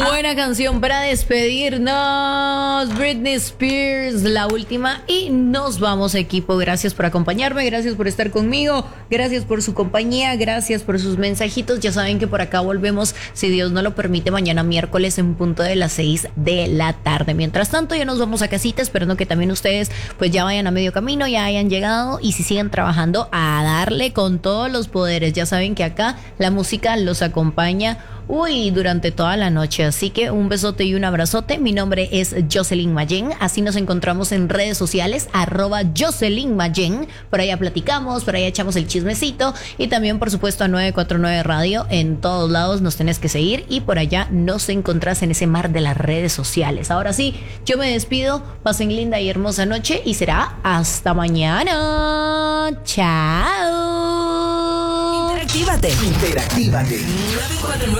Buena canción para despedirnos. Britney Spears, la última. Y nos vamos, equipo. Gracias por acompañarme, gracias por estar conmigo, gracias por su compañía, gracias por sus mensajitos. Ya saben que por acá volvemos, si Dios no lo permite, mañana miércoles en punto de las 6 de la tarde. Mientras tanto, ya nos vamos a casita, esperando que también ustedes pues ya vayan a medio camino, ya hayan llegado y si siguen trabajando, a darle con todos los poderes. Ya saben que acá la música los acompaña durante toda la noche. Así que un besote y un abrazote. Mi nombre es Jocelyn Mayen. Así nos encontramos en redes sociales, @Jocelyn Mayen. Por allá platicamos, por allá echamos el chismecito. Y también, por supuesto, a 949 Radio. En todos lados nos tenés que seguir. Y por allá nos encontrás en ese mar de las redes sociales. Ahora sí, yo me despido. Pasen linda y hermosa noche. Y será hasta mañana. Chao. Interactívate. 949